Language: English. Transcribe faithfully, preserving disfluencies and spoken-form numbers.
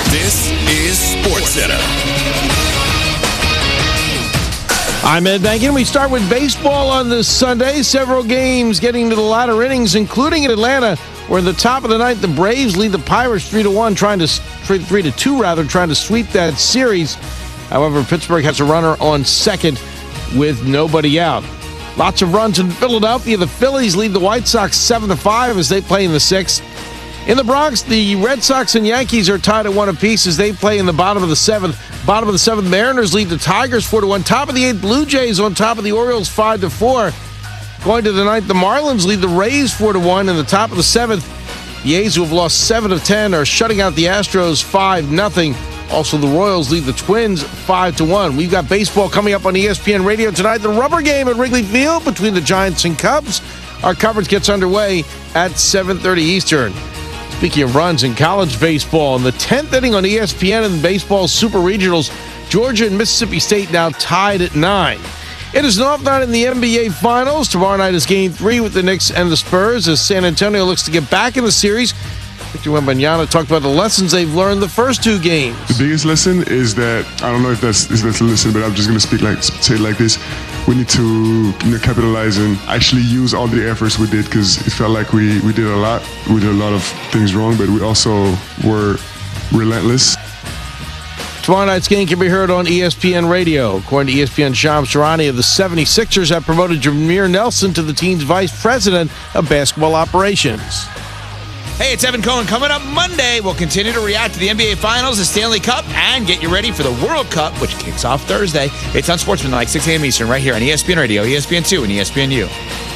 This is SportsCenter. I'm Ed Bankin. We start with baseball on this Sunday. Several games getting to the latter innings, including in Atlanta, where in the top of the ninth, the Braves lead the Pirates three to one, trying to three to two rather, trying to sweep that series. However, Pittsburgh has a runner on second with nobody out. Lots of runs in Philadelphia. The Phillies lead the White Sox seven to five as they play in the sixth. In the Bronx, the Red Sox and Yankees are tied at one apiece as they play in the bottom of the seventh. Bottom of the seventh, Mariners lead the Tigers four to one. Top of the eighth, Blue Jays on top of the Orioles five to four. Going to the ninth, the Marlins lead the Rays four to one. In the top of the seventh, the A's, who have lost seven of ten, are shutting out the Astros five nothing. Also, the Royals lead the Twins five to one. We've got baseball coming up on E S P N Radio tonight. The rubber game at Wrigley Field between the Giants and Cubs. Our coverage gets underway at seven thirty Eastern. Speaking of runs in college baseball, in the tenth inning on E S P N in baseball Super Regionals, Georgia and Mississippi State now tied at nine. It is an off night in the N B A Finals. Tomorrow night is Game three with the Knicks and the Spurs as San Antonio looks to get back in the series. Victor Wembanyama talked about the lessons they've learned the first two games. The biggest lesson is that, I don't know if that's, if that's a lesson, but I'm just going to speak like say it like this. We need to, you know, capitalize and actually use all the efforts we did, because it felt like we, we did a lot. We did a lot of things wrong, but we also were relentless. Tomorrow night's game can be heard on E S P N Radio. According to E S P N Shams Charania of the seventy-sixers have promoted Jameer Nelson to the team's vice president of basketball operations. Hey, it's Evan Cohen. Coming up Monday, we'll continue to react to the N B A Finals, the Stanley Cup, and get you ready for the World Cup, which kicks off Thursday. It's on Sportsman like six a.m. Eastern right here on E S P N Radio, E S P N two, and E S P N U.